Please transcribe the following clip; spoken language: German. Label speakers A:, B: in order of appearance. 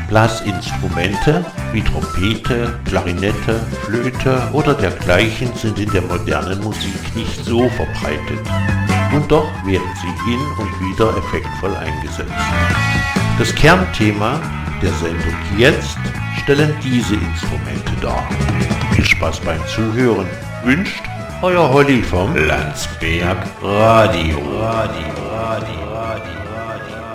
A: Blasinstrumente wie Trompete, Klarinette, Flöte oder dergleichen sind in der modernen Musik nicht so verbreitet. Und doch werden sie hin und wieder effektvoll eingesetzt. Das Kernthema der Sendung jetzt stellen diese Instrumente dar. Viel Spaß beim Zuhören wünscht euer Holly vom Landsberg Radio.